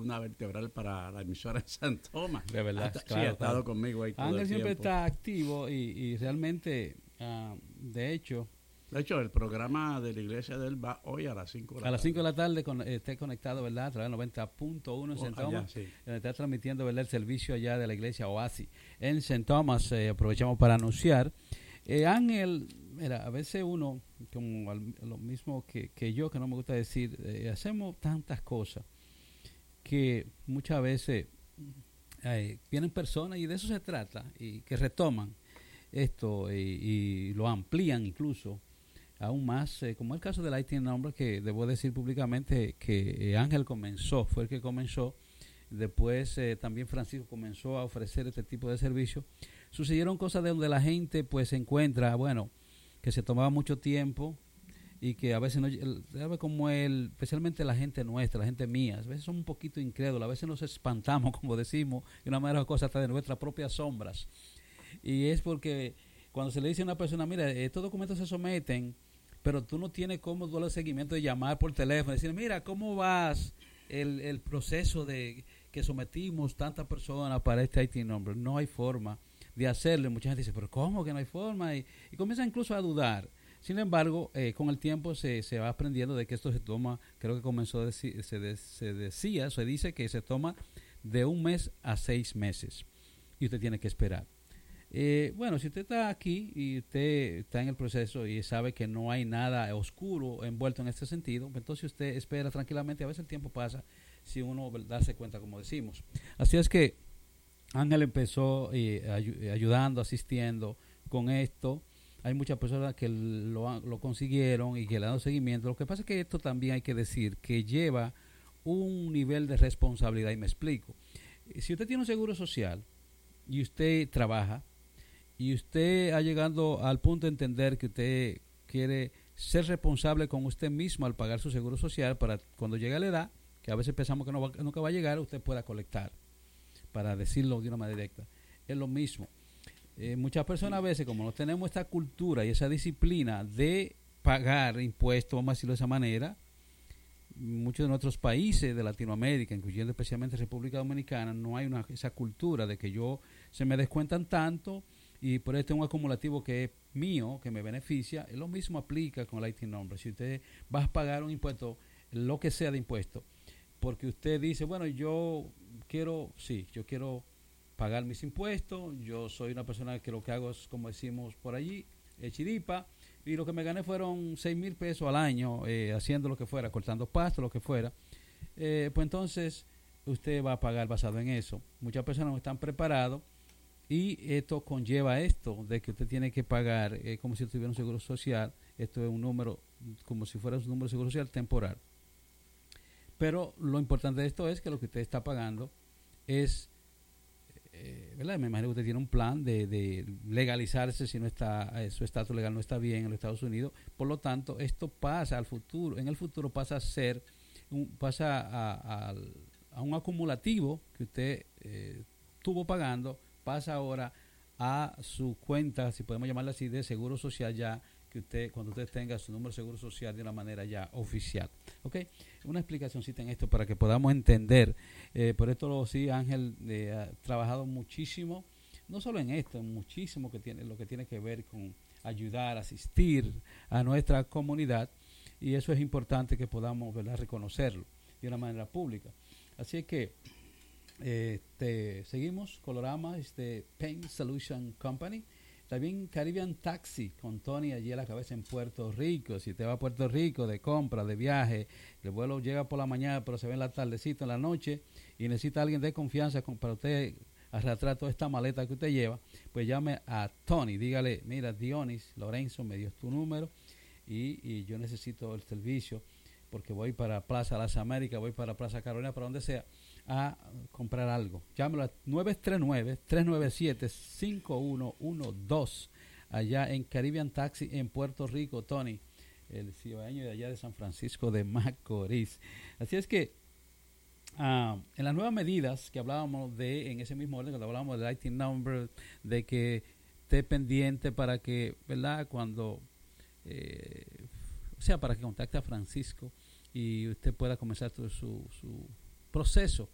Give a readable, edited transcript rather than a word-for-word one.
columna vertebral para la emisora en San Tomás. De verdad, Sí, claro, ha estado conmigo ahí todo Ángel el siempre tiempo. está activo y realmente, de hecho, el programa de la iglesia de él va hoy a las 5 de la tarde. a las 5 de la tarde esté conectado, ¿verdad? A través del 90.1 en St. Thomas, sí. donde está transmitiendo, ¿verdad?, el servicio allá de la iglesia Oasis. En St. Thomas, aprovechamos para anunciar. Ángel, mira, a veces uno, como lo mismo que yo, que no me gusta decir, hacemos tantas cosas que muchas veces vienen personas y de eso se trata, y que retoman esto y lo amplían incluso aún más, como el caso del Lightning Number, que debo decir públicamente que Ángel fue el que comenzó. Después también Francisco comenzó a ofrecer este tipo de servicio. Sucedieron cosas de donde la gente pues se encuentra, bueno, que se tomaba mucho tiempo y que a veces no, ¿sabe cómo especialmente la gente nuestra, la gente mía, a veces son un poquito incrédula, a veces nos espantamos, como decimos, de una manera o cosa hasta de nuestras propias sombras. Y es porque cuando se le dice a una persona, mira, estos documentos se someten, pero tú no tienes cómo darle seguimiento de llamar por teléfono, decir, mira, ¿cómo vas el proceso de que sometimos tantas personas para este IT number? No hay forma de hacerlo. Mucha gente dice, pero ¿cómo que no hay forma? Y comienza incluso a dudar. Sin embargo, con el tiempo se va aprendiendo de que esto se toma, creo que comenzó, se dice que se toma de 1 mes a 6 meses. Y usted tiene que esperar. Bueno, si usted está aquí y usted está en el proceso y sabe que no hay nada oscuro envuelto en este sentido, entonces usted espera tranquilamente. A veces el tiempo pasa si uno darse cuenta, como decimos. Así es que Ángel empezó ayudando, asistiendo con esto. Hay muchas personas que lo consiguieron y que le han dado seguimiento. Lo que pasa es que esto también hay que decir que lleva un nivel de responsabilidad, y me explico. Si usted tiene un seguro social y usted trabaja, y usted ha llegado al punto de entender que usted quiere ser responsable con usted mismo al pagar su seguro social para cuando llegue a la edad, que a veces pensamos que nunca va a llegar, usted pueda colectar, para decirlo de una manera directa. Es lo mismo. Muchas personas a veces, como no tenemos esta cultura y esa disciplina de pagar impuestos, vamos a decirlo de esa manera, muchos de nuestros países de Latinoamérica, incluyendo especialmente República Dominicana, no hay esa cultura de que se me descuentan tanto y por este un acumulativo que es mío, que me beneficia. Lo mismo aplica con el IT number. Si usted va a pagar un impuesto, lo que sea de impuesto, porque usted dice, bueno, yo quiero pagar mis impuestos, yo soy una persona que lo que hago es, como decimos por allí, chiripa, y lo que me gané fueron 6,000 pesos al año, haciendo lo que fuera, cortando pasto, lo que fuera, pues entonces usted va a pagar basado en eso. Muchas personas no están preparados y esto conlleva esto de que usted tiene que pagar como si tuviera un seguro social. Esto es un número, como si fuera un número de seguro social temporal. Pero lo importante de esto es que lo que usted está pagando es, ¿verdad? Me imagino que usted tiene un plan de legalizarse si no está, su estatus legal no está bien en los Estados Unidos. Por lo tanto, esto pasa al futuro, en el futuro pasa a ser, a un acumulativo que usted estuvo pagando, pasa ahora a su cuenta, si podemos llamarla así, de seguro social ya, que usted, cuando usted tenga su número de seguro social de una manera ya oficial. ¿Ok? Una explicacióncita en esto para que podamos entender. Por esto sí, Ángel ha trabajado muchísimo, no solo en esto, en muchísimo lo que tiene que ver con ayudar, asistir a nuestra comunidad, y eso es importante que podamos, ¿verdad?, reconocerlo de una manera pública. Así es que seguimos Colorama, Pain Solution Company. También Caribbean Taxi con Tony allí a la cabeza en Puerto Rico. Si usted va a Puerto Rico de compra, de viaje, el vuelo llega por la mañana pero se ve en la tardecita, en la noche, y necesita alguien de confianza para usted arrastrar toda esta maleta que usted lleva, pues llame a Tony, dígale, mira, Dionis Lorenzo me dio tu número y yo necesito el servicio porque voy para Plaza Las Américas, voy para Plaza Carolina, para donde sea, a comprar algo. Llámelo a 939-397-5112 allá en Caribbean Taxi en Puerto Rico. Tony, el ciudadano de allá de San Francisco de Macorís. Así es que en las nuevas medidas que hablábamos de, en ese mismo orden, cuando hablábamos del IT number, de que esté pendiente para que, ¿verdad?, cuando para que contacte a Francisco y usted pueda comenzar todo su proceso